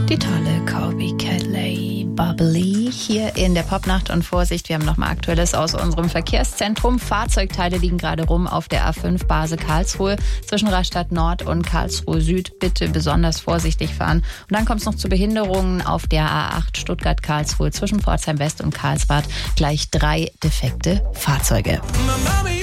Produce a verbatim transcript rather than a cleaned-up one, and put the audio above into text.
Die tolle Colby Cadley Bubbly hier in der Popnacht. Und Vorsicht, wir haben nochmal Aktuelles aus unserem Verkehrszentrum. Fahrzeugteile liegen gerade rum auf der A fünf Base Karlsruhe zwischen Rastatt Nord und Karlsruhe Süd. Bitte besonders vorsichtig fahren. Und dann kommt es noch zu Behinderungen auf der A acht Stuttgart-Karlsruhe zwischen Pforzheim West und Karlsbad. Gleich drei defekte Fahrzeuge.